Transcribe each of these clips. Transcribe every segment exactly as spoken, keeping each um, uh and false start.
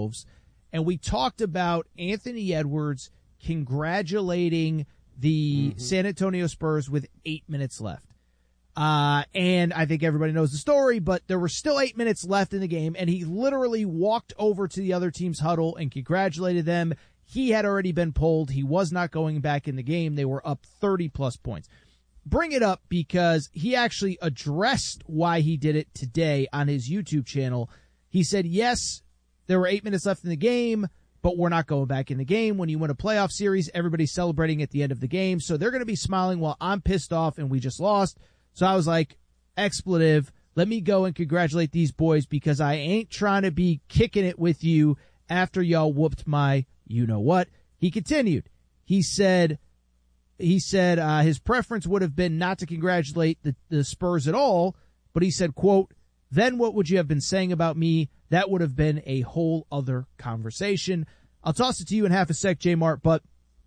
themselves. And we talked about Anthony Edwards congratulating the mm-hmm. San Antonio Spurs with eight minutes left. Uh, and I think everybody knows the story, but there were still eight minutes left in the game, and he literally walked over to the other team's huddle and congratulated them. He had already been pulled. He was not going back in the game. They were up thirty-plus points. Bring it up because he actually addressed why he did it today on his YouTube channel. He said, yes, there were eight minutes left in the game, but we're not going back in the game. When you win a playoff series, everybody's celebrating at the end of the game, so they're going to be smiling while I'm pissed off and we just lost. So I was like, expletive, let me go and congratulate these boys because I ain't trying to be kicking it with you after y'all whooped my you-know-what. He continued. He said he said uh, his preference would have been not to congratulate the, the Spurs at all, but he said, quote, then what would you have been saying about me? That would have been a whole other conversation. I'll toss it to you in half a sec, J-Mart, but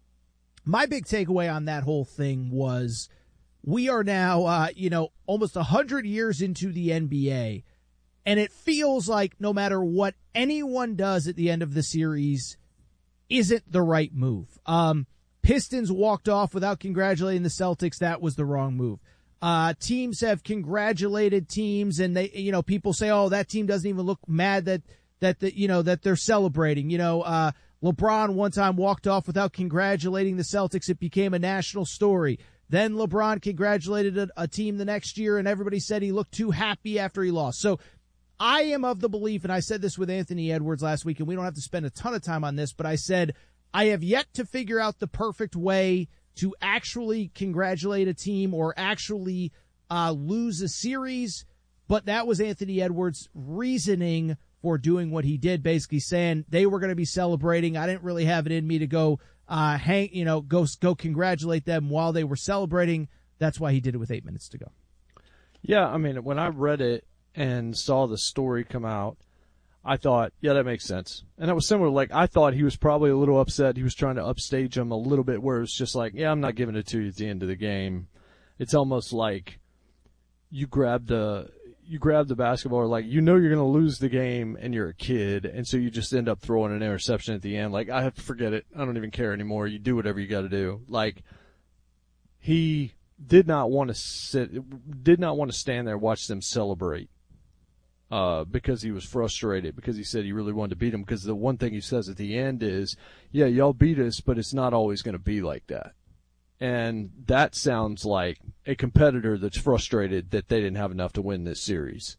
my big takeaway on that whole thing was we are now, uh, you know, almost one hundred years into the N B A, and it feels like no matter what anyone does at the end of the series isn't the right move. Um, Pistons walked off without congratulating the Celtics. That was the wrong move. Uh, teams have congratulated teams, and they, you know, people say, oh, that team doesn't even look mad that, that, the, you know, that they're celebrating. You know, uh, LeBron one time walked off without congratulating the Celtics. It became a national story. Then LeBron congratulated a, a team the next year, and everybody said he looked too happy after he lost. So I am of the belief, and I said this with Anthony Edwards last week, and we don't have to spend a ton of time on this, but I said I have yet to figure out the perfect way to actually congratulate a team or actually uh, lose a series, but that was Anthony Edwards' reasoning for doing what he did, basically saying they were going to be celebrating. I didn't really have it in me to go Uh, hang, you know, go go congratulate them while they were celebrating. That's why he did it with eight minutes to go. Yeah, I mean, when I read it and saw the story come out, I thought, yeah, that makes sense. And it was similar. Like, I thought he was probably a little upset. He was trying to upstage him a little bit where it was just like, yeah, I'm not giving it to you at the end of the game. It's almost like you grab the you grab the basketball, or like, you know you're going to lose the game and you're a kid, and so you just end up throwing an interception at the end. Like, I have to forget it. I don't even care anymore. You do whatever you got to do. Like, he did not want to sit, did not want to stand there and watch them celebrate uh, because he was frustrated, because he said he really wanted to beat them. Because the one thing he says at the end is, yeah, y'all beat us, but it's not always going to be like that. And that sounds like a competitor that's frustrated that they didn't have enough to win this series.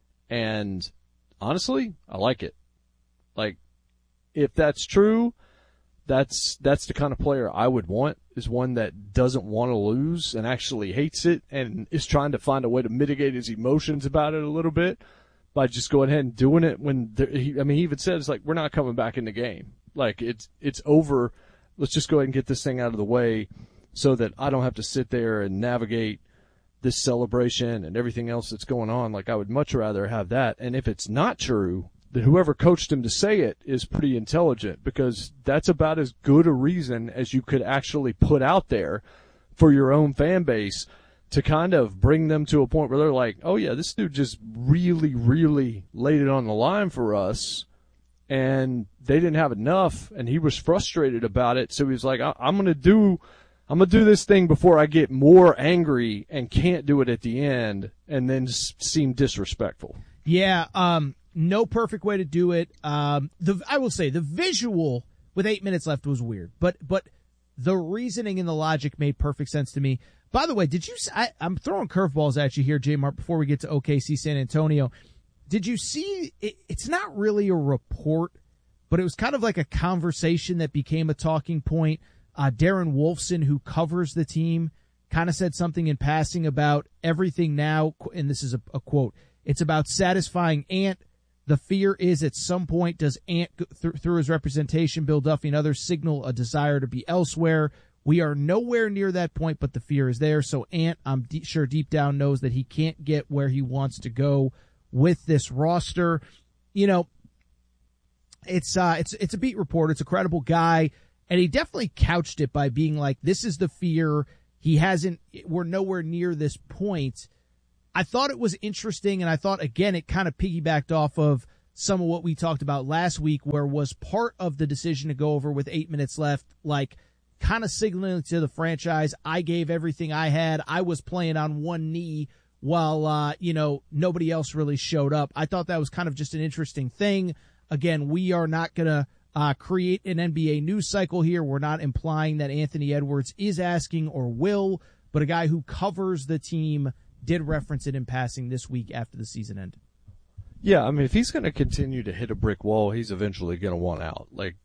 And honestly, I like it. Like, if that's true, that's that's the kind of player I would want, is one that doesn't want to lose and actually hates it and is trying to find a way to mitigate his emotions about it a little bit by just going ahead and doing it when there, he, I mean, he even said, it's like, we're not coming back in the game. Like, it's it's over. Let's just go ahead and get this thing out of the way, so that I don't have to sit there and navigate this celebration and everything else that's going on. Like, I would much rather have that. And if it's not true, then whoever coached him to say it is pretty intelligent, because that's about as good a reason as you could actually put out there for your own fan base to kind of bring them to a point where they're like, oh, yeah, this dude just really, really laid it on the line for us, and they didn't have enough, and he was frustrated about it. So he was like, I- I'm going to do – I'm going to do this thing before I get more angry and can't do it at the end and then seem disrespectful. Yeah, um, no perfect way to do it. Um, the I will say the visual with eight minutes left was weird, but but the reasoning and the logic made perfect sense to me. By the way, did you I, I'm throwing curveballs at you here, J-Mart, before we get to O K C San Antonio. Did you see, it, it's not really a report, but it was kind of like a conversation that became a talking point. Uh, Darren Wolfson, who covers the team, kind of said something in passing about everything now, and this is a, a quote, it's about satisfying Ant. The fear is at some point, does Ant, th- through his representation, Bill Duffy and others, signal a desire to be elsewhere? We are nowhere near that point, but the fear is there. So Ant, I'm de- sure deep down, knows that he can't get where he wants to go with this roster. You know, it's uh, it's it's a beat reporter. It's a credible guy. And he definitely couched it by being like, this is the fear. He hasn't, we're nowhere near this point. I thought it was interesting, and I thought, again, it kind of piggybacked off of some of what we talked about last week, where was part of the decision to go over with eight minutes left, like kind of signaling to the franchise, I gave everything I had. I was playing on one knee while, uh, you know, nobody else really showed up. I thought that was kind of just an interesting thing. Again, we are not going to uh, create an N B A news cycle here. We're not implying that Anthony Edwards is asking or will, but a guy who covers the team did reference it in passing this week after the season ended. Yeah, I mean, if he's going to continue to hit a brick wall, he's eventually going to want out. Like,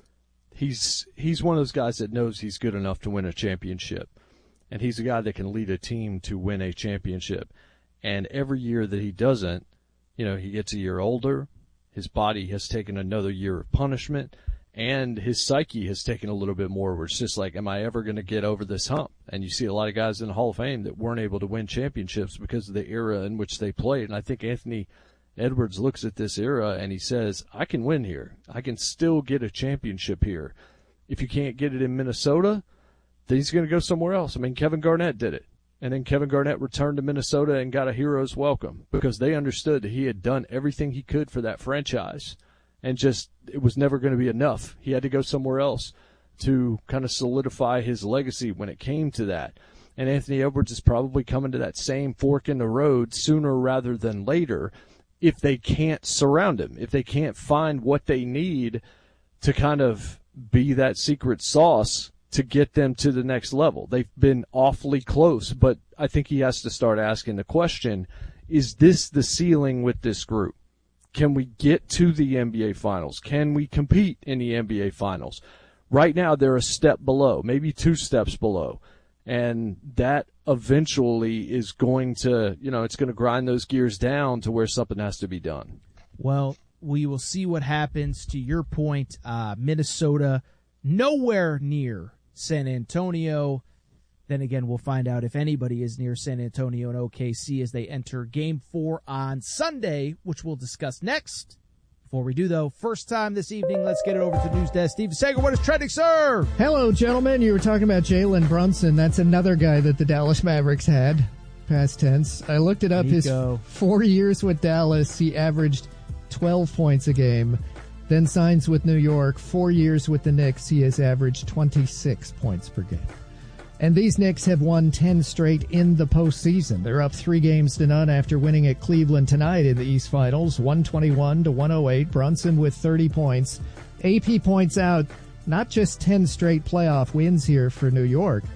he's he's one of those guys that knows he's good enough to win a championship, and he's a guy that can lead a team to win a championship. And every year that he doesn't, you know, he gets a year older, his body has taken another year of punishment, and his psyche has taken a little bit more, where it's just like, am I ever going to get over this hump? And you see a lot of guys in the Hall of Fame that weren't able to win championships because of the era in which they played. And I think Anthony Edwards looks at this era and he says, I can win here. I can still get a championship here. If you can't get it in Minnesota, then he's going to go somewhere else. I mean, Kevin Garnett did it. And then Kevin Garnett returned to Minnesota and got a hero's welcome because they understood that he had done everything he could for that franchise. And just, it was never going to be enough. He had to go somewhere else to kind of solidify his legacy when it came to that. And Anthony Edwards is probably coming to that same fork in the road sooner rather than later, if they can't surround him, if they can't find what they need to kind of be that secret sauce to get them to the next level. They've been awfully close, but I think he has to start asking the question, is this the ceiling with this group? Can we get to the N B A Finals? Can we compete in the N B A Finals? Right now, they're a step below, maybe two steps below. And that eventually is going to, you know, it's going to grind those gears down to where something has to be done. Well, we will see what happens. To your point, uh, Minnesota, nowhere near San Antonio. Then again, we'll find out if anybody is near San Antonio and O K C as they enter Game four on Sunday, which we'll discuss next. Before we do, though, first time this evening, let's get it over to News Desk. Steve Sager, what is trending, sir? Hello, gentlemen. You were talking about Jalen Brunson. That's another guy that the Dallas Mavericks had, past tense. I looked it up. Nico. His four years with Dallas, he averaged twelve points a game. Then signs with New York. Four years with the Knicks, he has averaged twenty-six points per game. And these Knicks have won ten straight in the postseason. They're up three games to none after winning at Cleveland tonight in the East Finals, one twenty-one to one oh eight. Brunson with thirty points. A P points out not just ten straight playoff wins here for New York.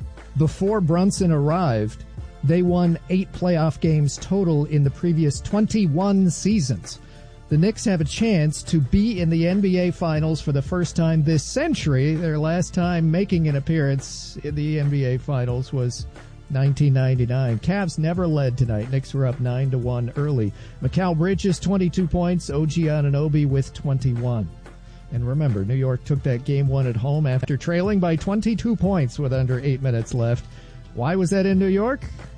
Before Brunson arrived, they won eight playoff games total in the previous twenty-one seasons. The Knicks have a chance to be in the N B A Finals for the first time this century. Their last time making an appearance in the N B A Finals was nineteen ninety-nine. Cavs never led tonight. Knicks were up nine to one early. Mikal Bridges, twenty-two points. O G Anunoby with twenty-one. And remember, New York took that game one at home after trailing by twenty-two points with under eight minutes left. Why was that in New York?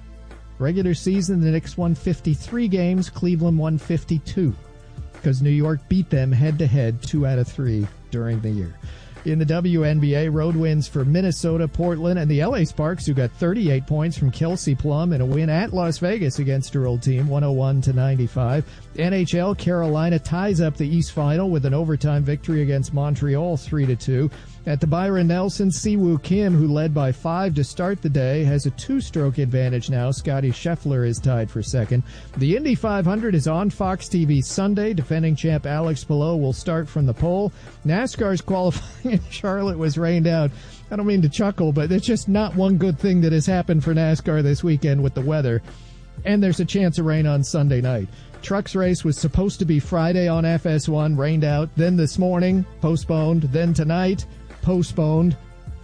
Regular season, the Knicks won fifty-three games. Cleveland won fifty-two. Because New York beat them head-to-head two out of three during the year. In the W N B A, road wins for Minnesota, Portland, and the L A Sparks, who got thirty-eight points from Kelsey Plum in a win at Las Vegas against her old team, one oh one to ninety-five. N H L, Carolina ties up the East Final with an overtime victory against Montreal, three to two. At the Byron Nelson, Siwoo Kim, who led by five to start the day, has a two-stroke advantage now. Scotty Scheffler is tied for second. The Indy five hundred is on Fox T V Sunday. Defending champ Alex Palou will start from the pole. NASCAR's qualifying in Charlotte was rained out. I don't mean to chuckle, but it's just not one good thing that has happened for NASCAR this weekend with the weather. And there's a chance of rain on Sunday night. Trucks race was supposed to be Friday on F S one, rained out. Then this morning, postponed. Then tonight, postponed.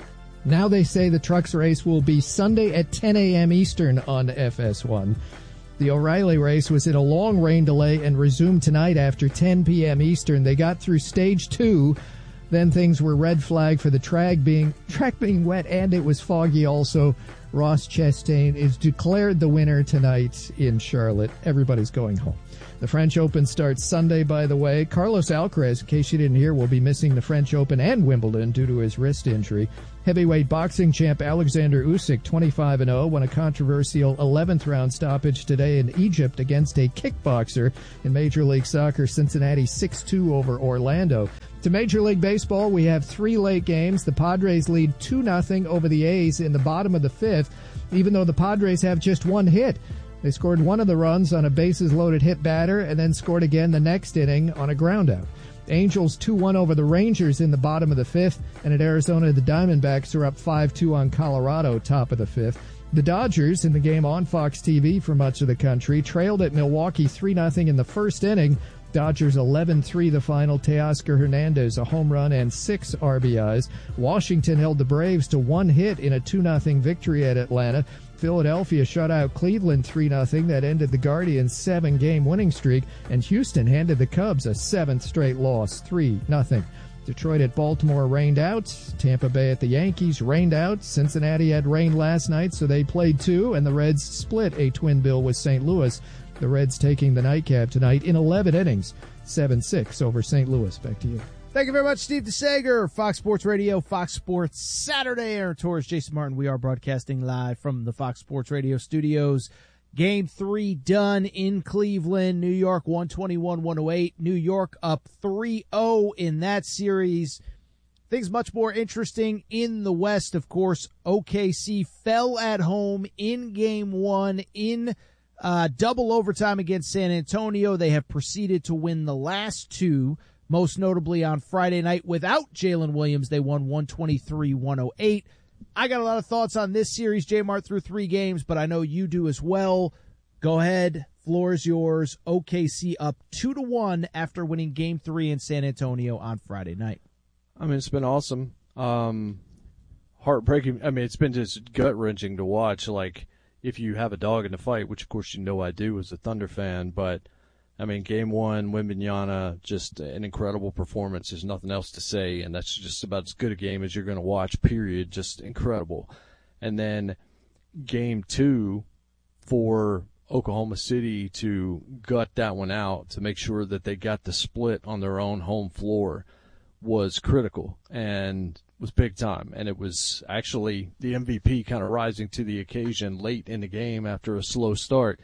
Now they say the trucks race will be Sunday at ten a.m. Eastern on F S one. The O'Reilly race was in a long rain delay and resumed tonight after ten p.m. Eastern. They got through stage two. Then things were red flag for the track being track being wet, and it was foggy also. Ross Chastain is declared the winner tonight in Charlotte. Everybody's going home. The French Open starts Sunday, by the way. Carlos Alcaraz, in case you didn't hear, will be missing the French Open and Wimbledon due to his wrist injury. Heavyweight boxing champ Alexander Usyk, twenty-five and oh, won a controversial eleventh round stoppage today in Egypt against a kickboxer in Major League Soccer. Cincinnati six two over Orlando. To Major League Baseball, we have three late games. The Padres lead two nothing over the A's in the bottom of the fifth, even though the Padres have just one hit. They scored one of the runs on a bases-loaded hit batter and then scored again the next inning on a groundout. Angels two one over the Rangers in the bottom of the fifth, and at Arizona, the Diamondbacks are up five two on Colorado, top of the fifth. The Dodgers, in the game on Fox T V for much of the country, trailed at Milwaukee three nothing in the first inning. Dodgers eleven three the final. Teoscar Hernandez, a home run and six R B Is. Washington held the Braves to one hit in a two nothing victory at Atlanta. Philadelphia shut out Cleveland three nothing. That ended the Guardians' seven-game winning streak. And Houston handed the Cubs a seventh straight loss, three nothing. Detroit at Baltimore rained out. Tampa Bay at the Yankees rained out. Cincinnati had rain last night, so they played two. And the Reds split a twin bill with Saint Louis. The Reds taking the nightcap tonight in eleven innings, seven six over Saint Louis. Back to you. Thank you very much, Steve DeSager. Fox Sports Radio, Fox Sports Saturday. Aaron Torres, Jason Martin. We are broadcasting live from the Fox Sports Radio studios. Game three done in Cleveland. New York one twenty-one one oh eight. New York up three oh in that series. Things much more interesting in the West, of course. O K C fell at home in game one in uh, double overtime against San Antonio. They have proceeded to win the last two. Most notably on Friday night without Jalen Williams, they won one twenty-three one oh eight. I got a lot of thoughts on this series. J-Mart through three games, but I know you do as well. Go ahead. Floor is yours. O K C up two to one after winning game three in San Antonio on Friday night. I mean, it's been awesome. Um, heartbreaking. I mean, it's been just gut-wrenching to watch. Like, if you have a dog in the fight, which of course you know I do as a Thunder fan, but I mean, game one, Wembanyama, just an incredible performance. There's nothing else to say, and that's just about as good a game as you're going to watch, period. Just incredible. And then game two for Oklahoma City to gut that one out to make sure that they got the split on their own home floor was critical and was big time. And it was actually the M V P kind of rising to the occasion late in the game after a slow start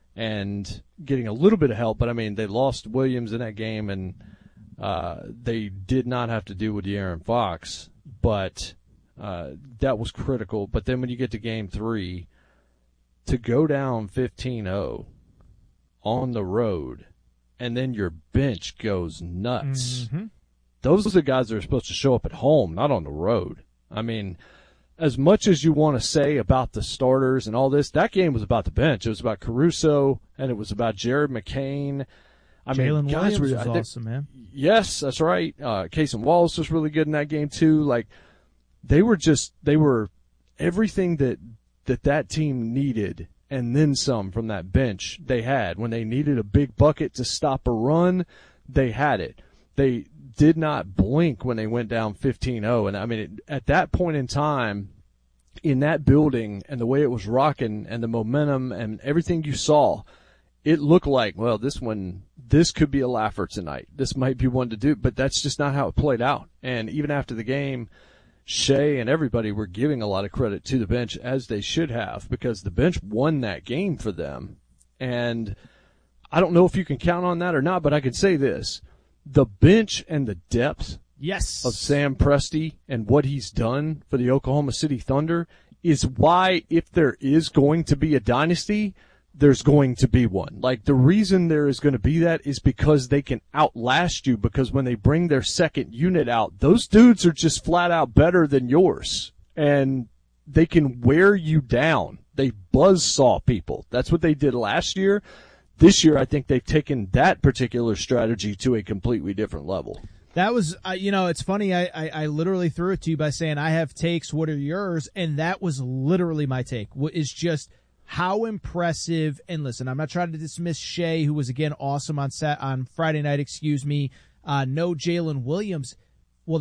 and getting a little bit of help. But, I mean, they lost Williams in that game, and uh, they did not have to do with De'Aaron Fox. But uh, that was critical. But then when you get to game three, to go down fifteen oh on the road, and then your bench goes nuts. Mm-hmm. Those are the guys that are supposed to show up at home, not on the road. I mean, as much as you want to say about the starters and all this, that game was about the bench. It was about Caruso, and it was about Jared McCain. I Jalen mean, guys Williams were, was I think, awesome, man. Yes, that's right. Uh, Cason Wallace was really good in that game too. Like, they were just, they were everything that that that team needed, and then some from that bench they had. When they needed a big bucket to stop a run, they had it. They did not blink when they went down fifteen oh. And, I mean, it, at that point in time, in that building and the way it was rocking and the momentum and everything you saw, it looked like, well, this one, this could be a laugher tonight. This might be one to do, but that's just not how it played out. And even after the game, Shea and everybody were giving a lot of credit to the bench, as they should have, because the bench won that game for them. And I don't know if you can count on that or not, but I can say this. The bench and the depth yes. of Sam Presti and what he's done for the Oklahoma City Thunder is why, if there is going to be a dynasty, there's going to be one. Like, the reason there is going to be that is because they can outlast you, because when they bring their second unit out, those dudes are just flat out better than yours. And they can wear you down. They buzzsaw people. That's what they did last year. This year, I think they've taken that particular strategy to a completely different level. That was, uh, you know, it's funny. I, I, I literally threw it to you by saying, I have takes. What are yours? And that was literally my take. It's just how impressive. And listen, I'm not trying to dismiss Shea, who was, again, awesome on set, on Friday night, excuse me. Uh, no Jalen Williams. Well, there's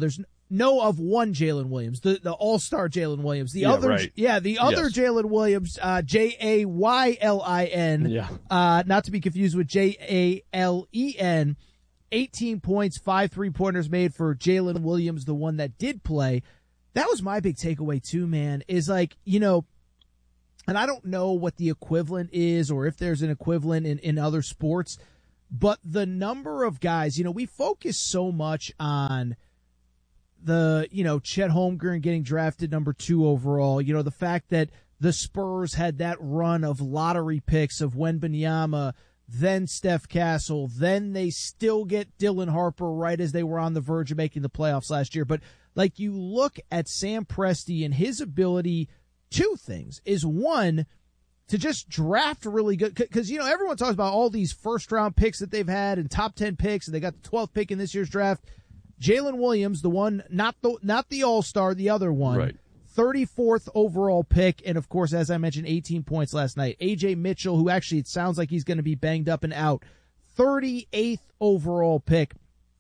know of one Jalen Williams, the, the all-star Jalen Williams. The yeah, other, right. yeah, the other yes. Jalen Williams, uh, J A Y L I N, yeah. uh, not to be confused with J A L E N, eighteen points, five three-pointers made for Jalen Williams, the one that did play. That was my big takeaway too, man, is like, you know, and I don't know what the equivalent is or if there's an equivalent in, in other sports, but the number of guys, you know, we focus so much on the, you know, Chet Holmgren getting drafted number two overall, you know, the fact that the Spurs had that run of lottery picks of Wembanyama, then Steph Castle, then they still get Dylan Harper right as they were on the verge of making the playoffs last year. But like you look at Sam Presti and his ability, two things is one, to just draft really good, because, you know, everyone talks about all these first round picks that they've had and top ten picks, and they got the twelfth pick in this year's draft. Jalen Williams, the one, not the, not the all-star, the other one, right. thirty-fourth overall pick. And of course, as I mentioned, eighteen points last night. A J Mitchell, who actually, it sounds like he's going to be banged up and out, thirty-eighth overall pick,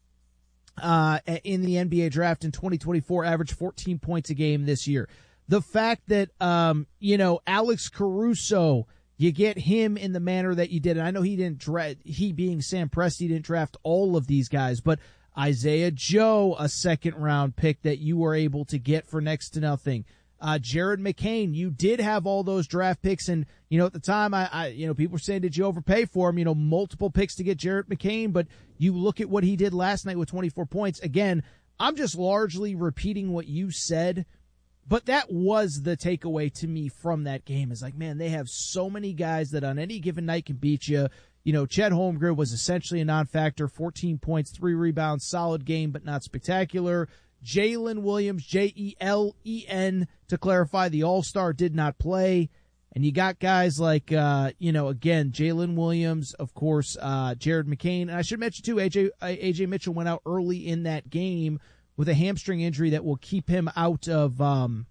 uh, in the N B A draft in twenty twenty-four, averaged fourteen points a game this year. The fact that, um, you know, Alex Caruso, you get him in the manner that you did. And I know he didn't draft, he being Sam Presti didn't draft all of these guys, but Isaiah Joe, a second round pick that you were able to get for next to nothing. Uh, Jared McCain, you did have all those draft picks. And, you know, at the time, I, I, you know, people were saying, did you overpay for him? You know, multiple picks to get Jared McCain, but you look at what he did last night with twenty-four points. Again, I'm just largely repeating what you said. But that was the takeaway to me from that game, is like, man, they have so many guys that on any given night can beat you. You know, Chet Holmgren was essentially a non-factor, fourteen points, three rebounds, solid game, but not spectacular. Jalen Williams, J E L E N, to clarify, the all-star did not play. And you got guys like, uh, you know, again, Jalen Williams, of course, uh, Jared McCain. And I should mention, too, A J, A J Mitchell went out early in that game with a hamstring injury that will keep him out of um,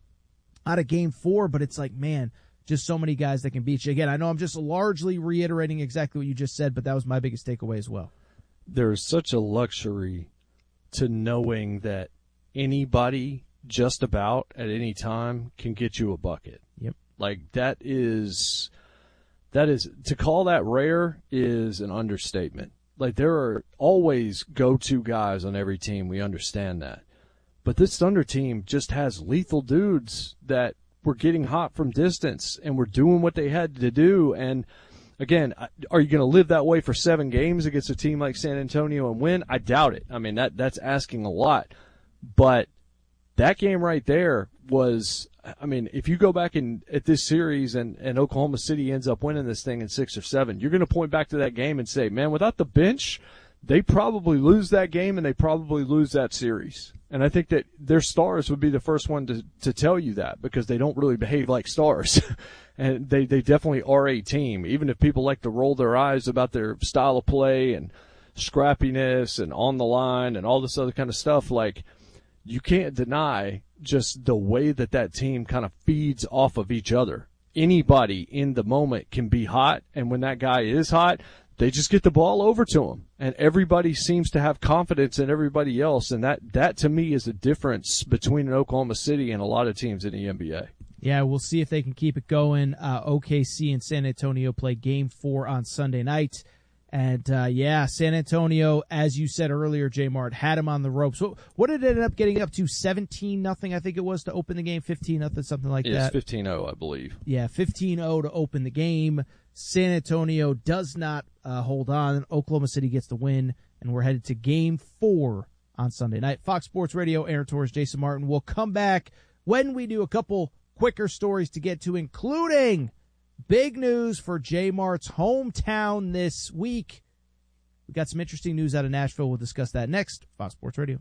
out of game four. But it's like, man, just so many guys that can beat you. Again, I know I'm just largely reiterating exactly what you just said, but that was my biggest takeaway as well. There's such a luxury to knowing that anybody just about at any time can get you a bucket. Yep. Like that is, that is, to call that rare is an understatement. Like, there are always go-to guys on every team. We understand that. But this Thunder team just has lethal dudes that were getting hot from distance and were doing what they had to do. And, again, are you going to live that way for seven games against a team like San Antonio and win? I doubt it. I mean, that that's asking a lot. But that game right there was, I mean, if you go back in at this series and, and Oklahoma City ends up winning this thing in six or seven, you're going to point back to that game and say, man, without the bench, they probably lose that game and they probably lose that series. And I think that their stars would be the first one to, to tell you that, because they don't really behave like stars. And they, they definitely are a team, even if people like to roll their eyes about their style of play and scrappiness and on the line and all this other kind of stuff. Like, you can't deny just the way that that team kind of feeds off of each other. Anybody in the moment can be hot, and when that guy is hot, they just get the ball over to him. And everybody seems to have confidence in everybody else, and that, that to me is a difference between an Oklahoma City and a lot of teams in the N B A. Yeah, we'll see if they can keep it going. Uh, O K C and San Antonio play game four on Sunday night. And, uh, yeah, San Antonio, as you said earlier, J-Mart, had him on the ropes. So what did it end up getting up to? seventeen nothing, I think it was, to open the game, fifteen nothing, something like it's that. It's fifteen oh, I believe. Yeah, fifteen oh to open the game. San Antonio does not uh, hold on. Oklahoma City gets the win, and we're headed to game four on Sunday night. Fox Sports Radio, Aaron Torres, Jason Martin. We'll come back when we do a couple quicker stories to get to, including big news for J-Mart's hometown this week. We got some interesting news out of Nashville. We'll discuss that next. Fox Sports Radio.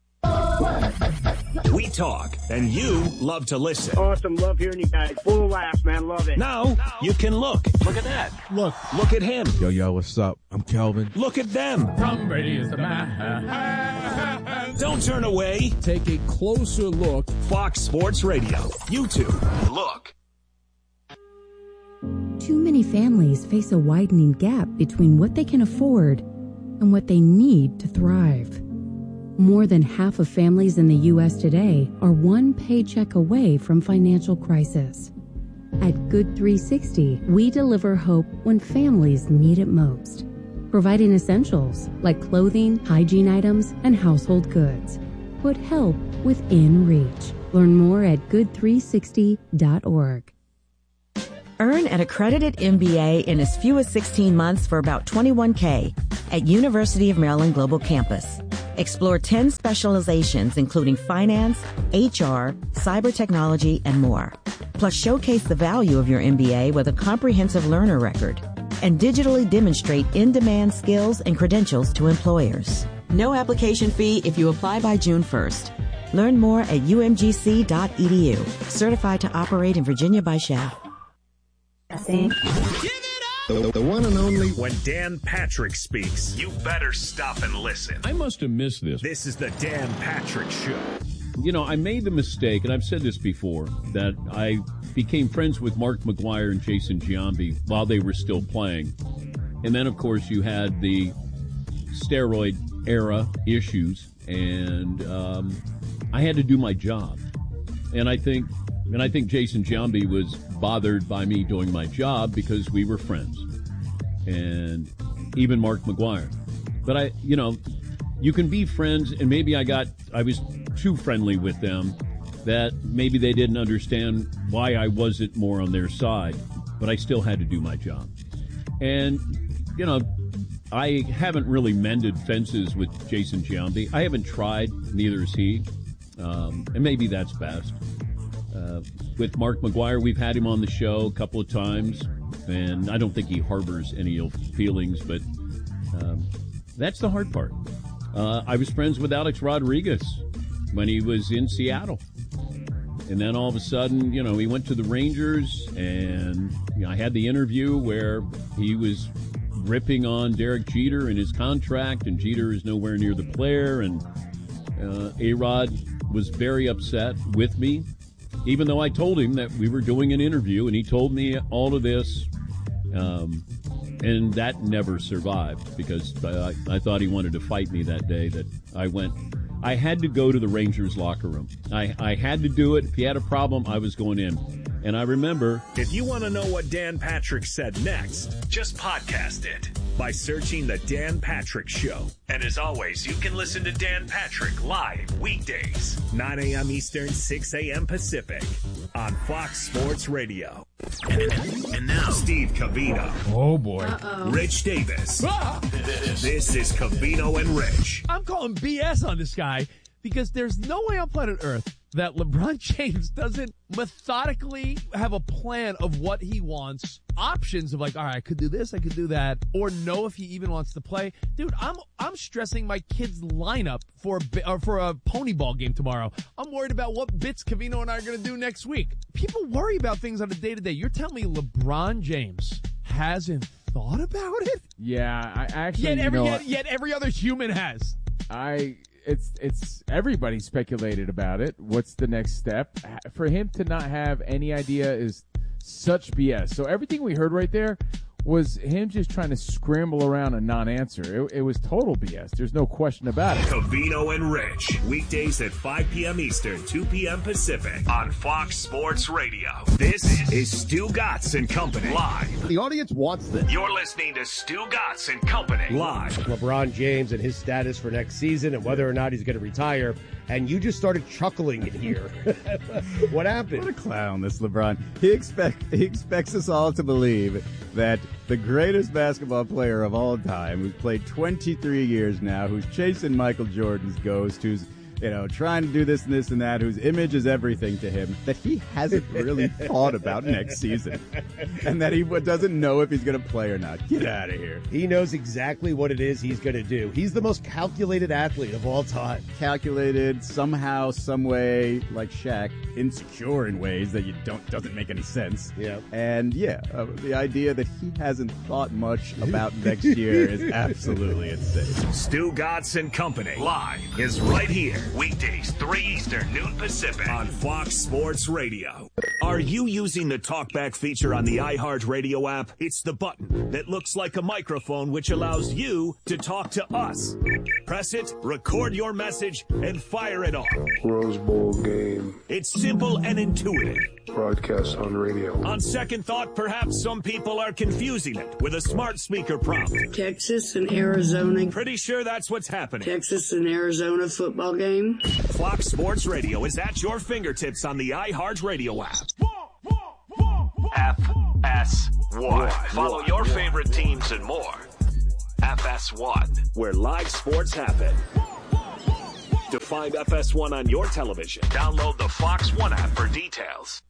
We talk, and you love to listen. Awesome. Love hearing you guys. Full of laughs, man. Love it. Now, you can look. Look at that. Look. Look at him. Yo, yo, what's up? I'm Kelvin. Look at them. Tom Brady is the man. Don't turn away. Take a closer look. Fox Sports Radio. YouTube. Look. Too many families face a widening gap between what they can afford and what they need to thrive. More than half of families in the U S today are one paycheck away from financial crisis. At Good three sixty, we deliver hope when families need it most, providing essentials like clothing, hygiene items, and household goods. Put help within reach. Learn more at good three sixty dot org. Earn an accredited M B A in as few as sixteen months for about twenty-one thousand dollars at University of Maryland Global Campus. Explore ten specializations including finance, H R, cyber technology, and more. Plus showcase the value of your M B A with a comprehensive learner record and digitally demonstrate in-demand skills and credentials to employers. No application fee if you apply by June first. Learn more at u m g c dot e d u. Certified to operate in Virginia by S H A F. The, the one and only. When Dan Patrick speaks, you better stop and listen. I must have missed this. This is the Dan Patrick Show. You know, I made the mistake, and I've said this before, that I became friends with Mark McGwire and Jason Giambi while they were still playing. And then, of course, you had the steroid era issues, and um, I had to do my job. And I think, and I think Jason Giambi was bothered by me doing my job because we were friends, and even Mark McGwire. But I, you know, you can be friends, and maybe I got, I was too friendly with them, that maybe they didn't understand why I wasn't more on their side, but I still had to do my job. And, you know, I haven't really mended fences with Jason Giambi. I haven't tried, neither has he, um, and maybe that's best. Uh, with Mark McGwire, we've had him on the show a couple of times, and I don't think he harbors any ill feelings, but um, that's the hard part. Uh, I was friends with Alex Rodriguez when he was in Seattle. And then all of a sudden, you know, he went to the Rangers, and you know, I had the interview where he was ripping on Derek Jeter and his contract, and Jeter is nowhere near the player, and uh, A-Rod was very upset with me, even though I told him that we were doing an interview, and he told me all of this, um, and that never survived because I, I thought he wanted to fight me that day that I went. I had to go to the Rangers locker room. I, I had to do it. If he had a problem, I was going in. And I remember... If you want to know what Dan Patrick said next, just podcast it by searching The Dan Patrick Show. And as always, you can listen to Dan Patrick live weekdays, nine a.m. Eastern, six a.m. Pacific, on Fox Sports Radio. And now, Steve Covino. Oh, boy. Uh-oh. Rich Davis. Ah! This is Covino and Rich. I'm calling B S on this guy because there's no way on planet Earth that LeBron James doesn't methodically have a plan of what he wants, options of like, all right, I could do this, I could do that, or know if he even wants to play. Dude, I'm I'm stressing my kid's lineup for a, or for a pony ball game tomorrow. I'm worried about what bits Covino and I are going to do next week. People worry about things on a day-to-day. You're telling me LeBron James hasn't thought about it? Yeah, I actually, yet every, you know, yet, yet every other human has. I... It's it's everybody speculated about it. What's the next step? For him to not have any idea is such B S. So everything we heard right there was him just trying to scramble around a non-answer. It, it was total B S. There's no question about it. Covino and Rich, weekdays at five p.m. Eastern, two p.m. Pacific, on Fox Sports Radio. This is Stu Gatz and Company, live. The audience wants this. You're listening to Stu Gatz and Company, live. LeBron James and his status for next season and whether or not he's going to retire. And you just started chuckling in here. What happened? What a clown, this LeBron. He expect he expects us all to believe that the greatest basketball player of all time, who's played twenty-three years now, who's chasing Michael Jordan's ghost, who's, you know, trying to do this and this and that, whose image is everything to him, that he hasn't really thought about next season. And that he doesn't know if he's going to play or not. Get out of here. He knows exactly what it is he's going to do. He's the most calculated athlete of all time. Calculated, somehow, some way, like Shaq, insecure in ways that you don't doesn't make any sense. Yeah. And yeah, uh, the idea that he hasn't thought much about next year is absolutely insane. Stu Gatz and Company, live, is right here. Weekdays, three Eastern, noon Pacific, on Fox Sports Radio. Are you using the TalkBack feature on the iHeartRadio app? It's the button that looks like a microphone which allows you to talk to us. Press it, record your message, and fire it off. Rose Bowl game. It's simple and intuitive. Broadcast on radio. On second thought, perhaps some people are confusing it with a smart speaker prompt. Texas and Arizona. Pretty sure that's what's happening. Texas and Arizona football game. Fox Sports Radio is at your fingertips on the iHeartRadio app. F S one. Follow your favorite teams and more. F S one, where live sports happen. To find F S one on your television, download the Fox One app for details.